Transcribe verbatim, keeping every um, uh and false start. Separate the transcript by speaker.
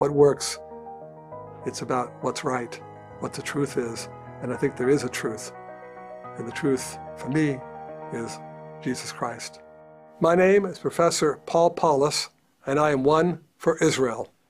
Speaker 1: what works. It's about what's right, what the truth is. And I think there is a truth. And the truth, for me, is Jesus Christ. My name is Professor Paul Paulus, and I am one for Israel.